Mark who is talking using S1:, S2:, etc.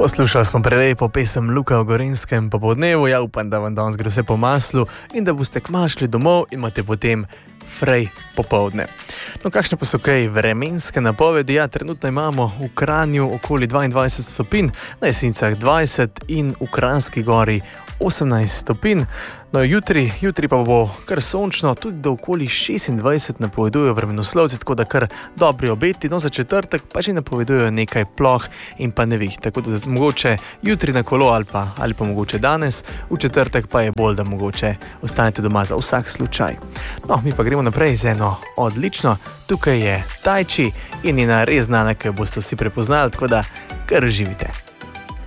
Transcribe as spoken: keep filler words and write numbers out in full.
S1: Poslušali smo prelepo pesem Luka v Gorenjskem popodnevu. Ja, upam, da vam danes gre vse po maslu in da boste kmalu šli domov in imate potem frej popoldne. No, kakšne pa so kaj vremenske napovedi? Ja, trenutno imamo v Kranju okoli dvaindvajset stopinj, na Jesenicah dvajset in v Kranjski Gori osemnajst stopinj. No, jutri, jutri pa bo kar sončno, tudi do okoli šestindvajset napovedujejo vremenoslovci, tako da kar dobri obeti. No, za četrtek pa že napovedujejo nekaj ploh in pa neviht, tako da mogoče jutri na kolo ali pa, ali pa mogoče danes, v četrtek pa je bolj, da mogoče ostanete doma za vsak slučaj. No, mi pa gremo naprej z eno odlično. Tukaj je Tai Chi in njena res znana, ki jo boste vsi prepoznali, tako da kar živite.